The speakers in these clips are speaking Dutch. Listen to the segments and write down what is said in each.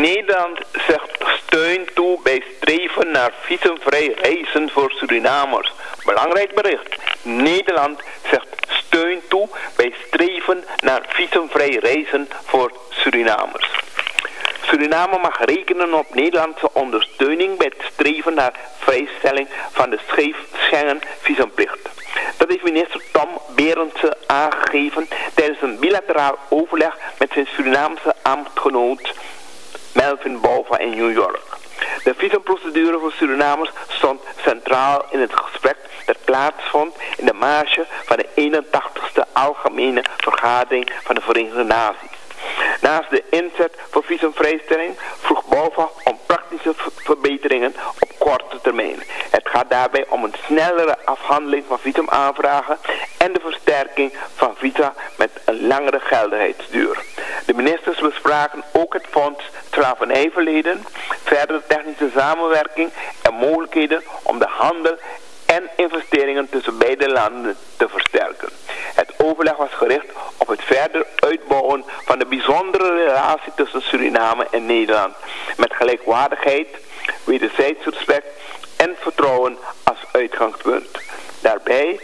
Nederland zegt steun toe bij streven naar visumvrij reizen voor Surinamers. Belangrijk bericht. Nederland zegt steun toe bij streven naar visumvrij reizen voor Surinamers. Suriname mag rekenen op Nederlandse ondersteuning bij het streven naar vrijstelling van de Schengen visumplicht. Dat heeft minister Tom Berendsen aangegeven tijdens een bilateraal overleg met zijn Surinaamse ambtgenoot Melvin Bouva in New York. De visumprocedure voor Surinamers stond centraal in het gesprek dat plaatsvond in de marge van de 81ste Algemene Vergadering van de Verenigde Naties. Naast de inzet voor visumvrijstelling vroeg Bouva om praktische verbeteringen op korte termijn. Het gaat daarbij om een snellere afhandeling van visumaanvragen en de versterking van visa met een langere geldigheidsduur. De ministers bespraken ook het fonds slavernijverleden, verdere technische samenwerking en mogelijkheden om de handel en investeringen tussen beide landen te versterken. Het overleg was gericht op het verder uitbouwen van de bijzondere relatie tussen Suriname en Nederland, met gelijkwaardigheid, wederzijds respect en vertrouwen als uitgangspunt. Daarbij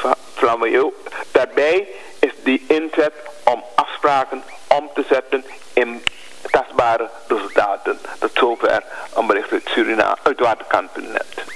is die inzet om afspraken om te zetten in tastbare resultaten. Tot zover een bericht uit Suriname, uit Waterkant.net.